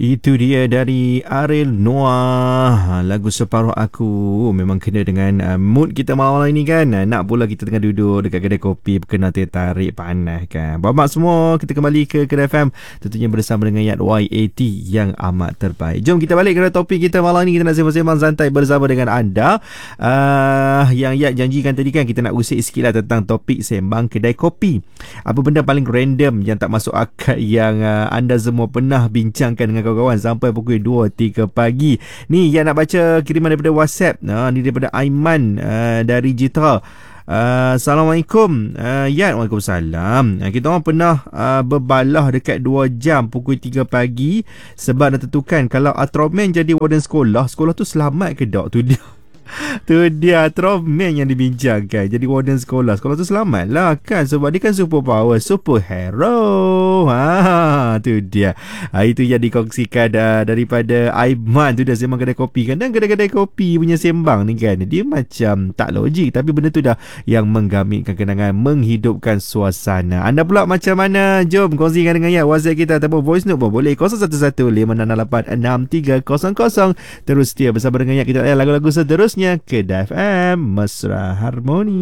Itu dia dari Ariel Noah, lagu Separuh Aku. Memang kena dengan mood kita malam ini kan. Nak pula kita tengah duduk dekat kedai kopi, kena tarik panas kan. Bapak semua, kita kembali ke Kedai FM, tentunya bersama dengan Yat YAT yang amat terbaik. Jom kita balik ke topik kita malam ini. Kita nak sembang-sembang santai bersama dengan anda. Yang Yat janjikan tadi kan, kita nak usik sikit lah tentang topik sembang kedai kopi. Apa benda paling random yang tak masuk akal yang anda semua pernah bincangkan dengan kawan-kawan sampai pukul 2-3 pagi. Ni yang nak baca kiriman daripada WhatsApp. Ni daripada Aiman dari Jitra. Assalamualaikum. Ya, Waalaikumsalam. Kita orang pernah berbalah dekat 2 jam pukul 3 pagi sebab nak tentukan kalau Ultraman jadi warden sekolah tu selamat ke tak. Tu dia. Tu dia Ultraman yang dibincangkan. Jadi warden sekolah tu selamat lah kan, sebab dia kan super power, superhero. Tu dia. Itu yang dikongsikan daripada Aiman. Tu dah sembang kedai kopi kan. Dan kedai-kedai kopi punya sembang ni kan, dia macam tak logik, tapi benda tu dah yang menggamitkan kenangan, menghidupkan suasana. Anda pula macam mana? Jom kongsikan dengan WhatsApp kita ataupun voice note pun boleh 0115686300. Terus setia bersama dengan kita lagu-lagu seterusnya. Kedai FM Mesra Harmoni.